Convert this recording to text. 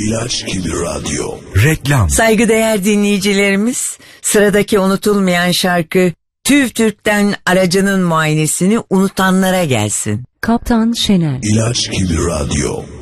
İlaç gibi radyo. Reklam. Saygıdeğer dinleyicilerimiz, sıradaki unutulmayan şarkı TÜV TÜRK'ten aracının muayenesini unutanlara gelsin. Kaptan Şener. İlaç gibi radyo.